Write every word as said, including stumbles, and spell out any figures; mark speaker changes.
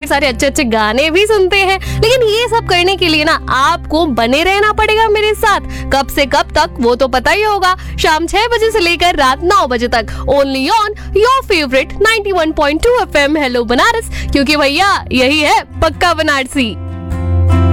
Speaker 1: सारे अच्छे अच्छे गाने भी सुनते हैं। लेकिन ये सब करने के लिए ना आपको बने रहना पड़ेगा मेरे साथ। कब से कब तक वो तो पता ही होगा, शाम छह बजे से लेकर रात नौ बजे तक, only on your favourite ninety one point two F M hello Banaras, क्योंकि भैया यही है पक्का बनारसी।